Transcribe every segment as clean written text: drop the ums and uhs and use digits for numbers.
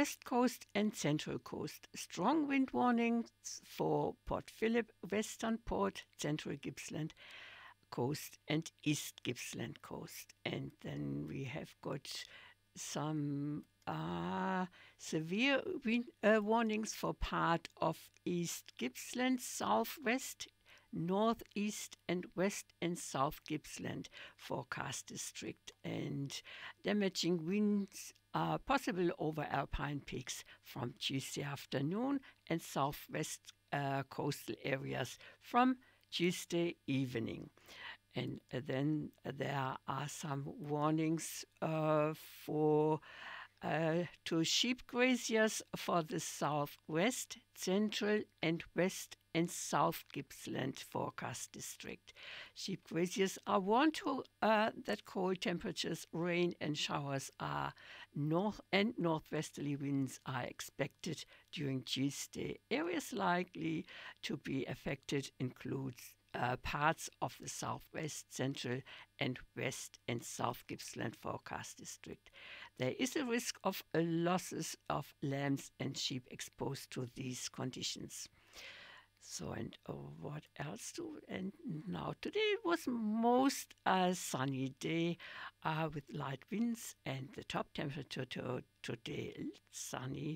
west coast and central coast. Strong wind warnings for Port Phillip, Western Port, Central Gippsland Coast and East Gippsland Coast. And then we have got some severe wind warnings for part of East Gippsland, southwest, northeast and west and south Gippsland forecast district, and damaging winds are possible over alpine peaks from Tuesday afternoon and southwest coastal areas from Tuesday evening. And then there are some warnings for to sheep graziers for the southwest, central and west and south Gippsland forecast district. Sheep graziers are warned to, that cold temperatures, rain and showers are north and northwesterly winds are expected during Tuesday. Areas likely to be affected includes parts of the southwest, central and west and south Gippsland forecast district. There is a risk of losses of lambs and sheep exposed to these conditions. So, and what else and now today was most a sunny day with light winds, and the top temperature today sunny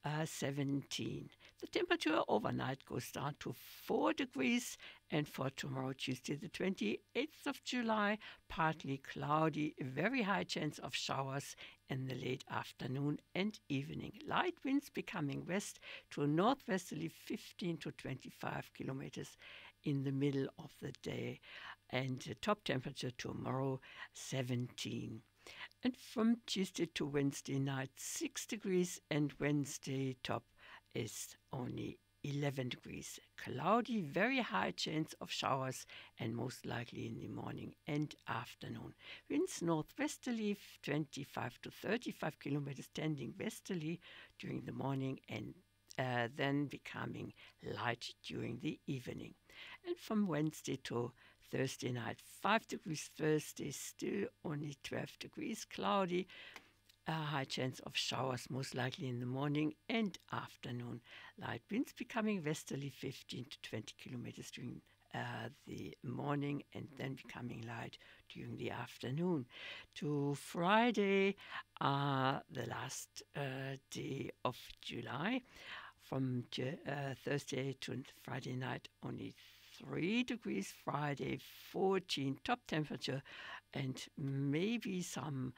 17. The temperature overnight goes down to 4 degrees, and for tomorrow, Tuesday the 28th of July, partly cloudy, very high chance of showers in the late afternoon and evening. Light winds becoming west to northwesterly 15 to 25 kilometers in the middle of the day, and the top temperature tomorrow 17. And from Tuesday to Wednesday night 6 degrees, and Wednesday top is only 11 degrees. Cloudy, very high chance of showers, and most likely in the morning and afternoon. Winds northwesterly 25 to 35 kilometers, tending westerly during the morning, and then becoming light during the evening. And from Wednesday to Thursday night, 5 degrees. Thursday still only 12 degrees, cloudy. A high chance of showers, most likely in the morning and afternoon. Light winds becoming westerly 15 to 20 kilometers during the morning, and then becoming light during the afternoon. To Friday, the last day of July, from Thursday to Friday night, only 3 degrees. Friday 14, top temperature, and maybe some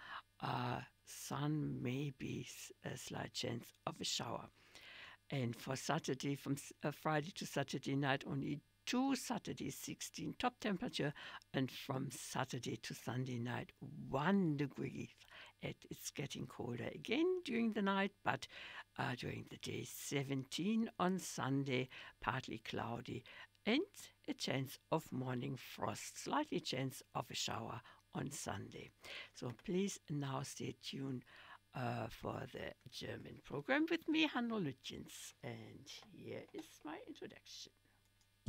sun, maybe a slight chance of a shower. And for Saturday, from Friday to Saturday night, only 2, Saturday 16, top temperature, and from Saturday to Sunday night 1 degree. It's getting colder again during the night, but during the day 17 on Sunday, partly cloudy, and a chance of morning frost, slightly chance of a shower on Sunday. So please now stay tuned for the German program with me, Hanno Lütjens. And here is my introduction.